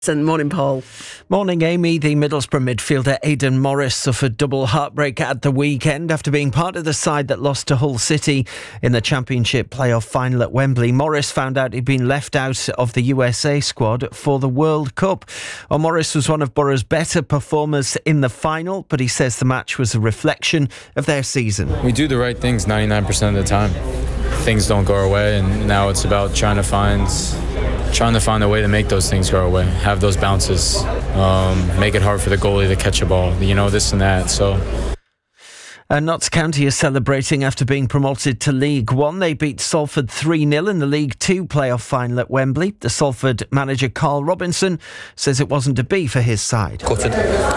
Morning, Paul. Morning, Amy. The Middlesbrough midfielder Aidan Morris suffered double heartbreak at the weekend after being part of the side that lost to Hull City in the Championship playoff final at Wembley. Morris found out he'd been left out of the USA squad for the World Cup. Morris was one of Borough's better performers in the final, but he says the match was a reflection of their season. We do the right things 99% of the time. Things don't go our way, and now it's about trying to find a way to make those things go our way, have those bounces, make it hard for the goalie to catch a ball, this and that. So. Notts County is celebrating after being promoted to League One. They beat Salford 3-0 in the League Two playoff final at Wembley. The Salford manager Carl Robinson says it wasn't to be for his side. Gutted.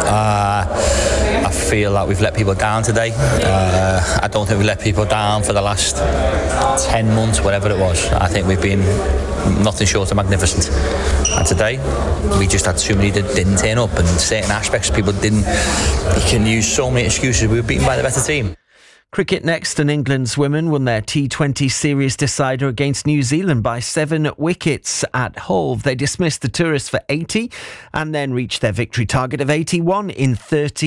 I feel like we've let people down today. I don't think we let people down for the last 10 months, whatever it was. I think we've been nothing short of magnificent. And today, we just had too many that didn't turn up, and certain aspects people didn't. You can use so many excuses. We were beaten by the better team. Cricket next, and England's women won their T20 series decider against New Zealand by 7 wickets at Hove. They dismissed the tourists for 80 and then reached their victory target of 81 in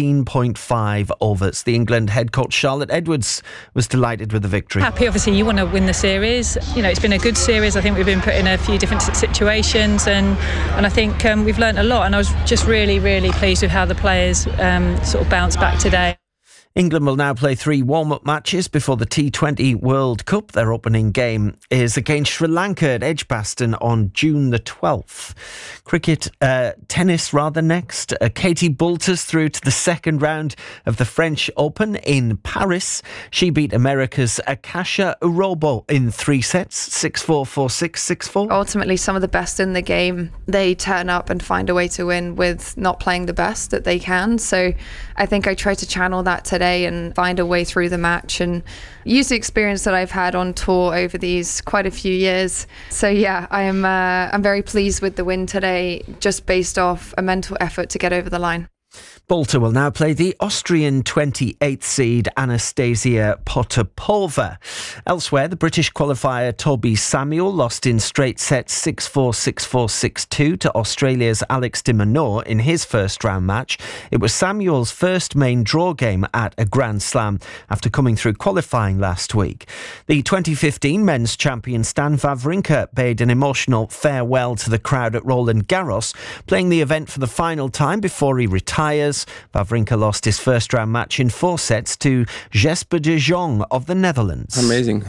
13.5 overs. The England head coach Charlotte Edwards was delighted with the victory. Happy, obviously, you want to win the series. It's been a good series. I think we've been put in a few different situations, and I think we've learnt a lot, and I was just really, really pleased with how the players sort of bounced back today. England will now play 3 warm-up matches before the T20 World Cup. Their opening game is against Sri Lanka at Edgbaston on June the 12th. Cricket, tennis next. Katie Boulter's through to the second round of the French Open in Paris. She beat America's Akasha Urobo in 3 sets, 6-4, 4-6, 6-4. Ultimately, some of the best in the game, they turn up and find a way to win with not playing the best that they can. So I think I tried to channel that today and find a way through the match and use the experience that I've had on tour over these quite a few years. So yeah, I'm very pleased with the win today, just based off a mental effort to get over the line. Boulter will now play the Austrian 28th seed Anastasia Potapova. Elsewhere, the British qualifier Toby Samuel lost in straight sets 6-4, 6-4, 6-2 to Australia's Alex de Minaur in his first round match. It was Samuel's first main draw game at a Grand Slam after coming through qualifying last week. The 2015 men's champion Stan Wawrinka bade an emotional farewell to the crowd at Roland Garros, playing the event for the final time before he retires. Wawrinka lost his first round match in 4 sets to Jesper de Jong of the Netherlands. Amazing,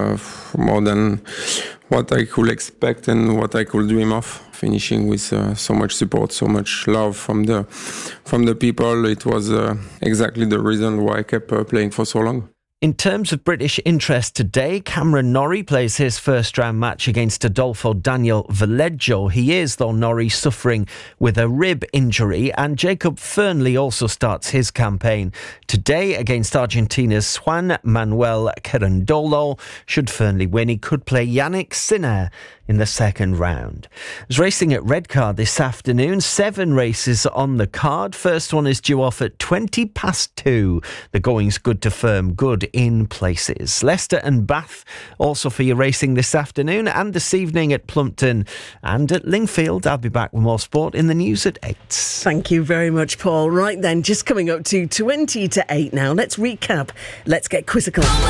more than what I could expect and what I could dream of. Finishing with so much support, so much love from the people. It was exactly the reason why I kept playing for so long. In terms of British interest today, Cameron Norrie plays his first round match against Adolfo Daniel Vallejo. He is, though, Norrie suffering with a rib injury, and Jacob Fernley also starts his campaign today against Argentina's Juan Manuel Quirindolo. Should Fernley win, he could play Yannick Sinner in the second round. There's racing at Redcar this afternoon. 7 races on the card. First one is due off at 2:20. The going's good to firm, good in places. Leicester and Bath also for your racing this afternoon, and this evening at Plumpton and at Lingfield. I'll be back with more sport in the news at 8. Thank you very much, Paul. Right then, just coming up to 20 to 8 now. Let's recap. Let's get quizzical.